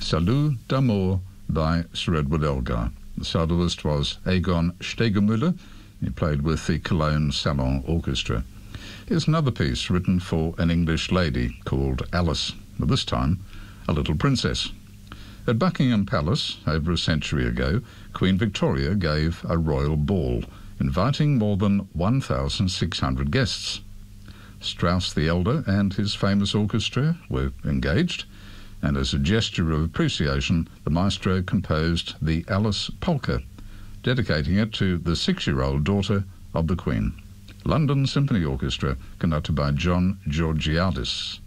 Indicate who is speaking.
Speaker 1: Salut d'amour by Sir Edward Elgar. The soloist was Egon Stegemüller. He played with the Cologne Salon Orchestra. Here's another piece written for an English lady called Alice, but this time a little princess. At Buckingham Palace, over a century ago, Queen Victoria gave a royal ball, inviting more than 1,600 guests. Strauss the Elder and his famous orchestra were engaged, and as a gesture of appreciation, the maestro composed the Alice Polka, dedicating it to the 6-year-old daughter of the Queen. London Symphony Orchestra, conducted by John Georgiadis.